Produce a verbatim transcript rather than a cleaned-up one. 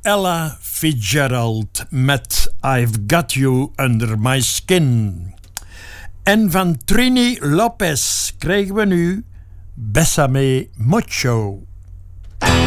Ella Fitzgerald met I've Got You Under My Skin. En van Trini Lopez krijgen we nu Bésame Mucho.